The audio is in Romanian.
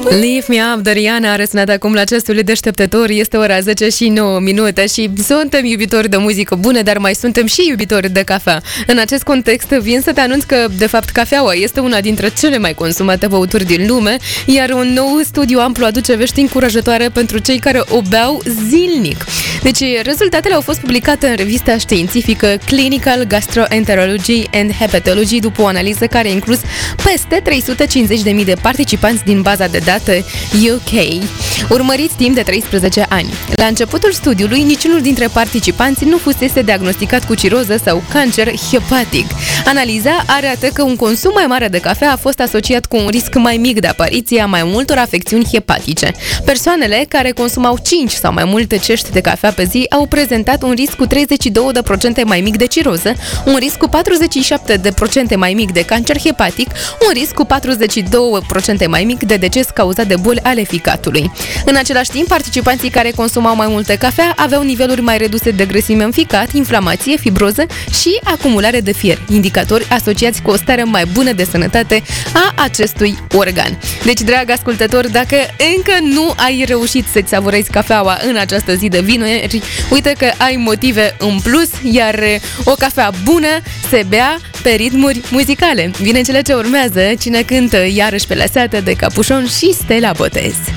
Leave Me Up, Doriana, a răsunat acum la ceasul deșteptător. Este ora 10 și 9 minute și suntem iubitori de muzică bună, dar mai suntem și iubitori de cafea. În acest context vin să te anunț că, de fapt, cafeaua este una dintre cele mai consumate băuturi din lume, iar un nou studiu amplu aduce vești încurajatoare pentru cei care o beau zilnic. Deci, rezultatele au fost publicate în revista științifică Clinical Gastroenterology and Hepatology după o analiză care a inclus peste 350.000 de participanți din baza de date UK, urmăriți timp de 13 ani. La începutul studiului, niciunul dintre participanți nu fusese diagnosticat cu ciroză sau cancer hepatic. Analiza arată că un consum mai mare de cafea a fost asociat cu un risc mai mic de apariție a mai multor afecțiuni hepatice. Persoanele care consumau 5 sau mai multe cești de cafea pe zi au prezentat un risc cu 32% mai mic de ciroză, un risc cu 47% mai mic de cancer hepatic, un risc cu 42% mai mic de deces cauzat de boli ale ficatului. În același timp, participanții care consumau mai multă cafea aveau niveluri mai reduse de grăsime în ficat, inflamație, fibroză și acumulare de fier, indicatori asociați cu o stare mai bună de sănătate a acestui organ. Deci, drag ascultător, dacă încă nu ai reușit să-ți savurezi cafeaua în această zi de vineri, uite că ai motive în plus, iar o cafea bună se bea pe ritmuri muzicale. Vine cele ce urmează, cine cântă iarăși pe la seată de Capușon și Stella Botez.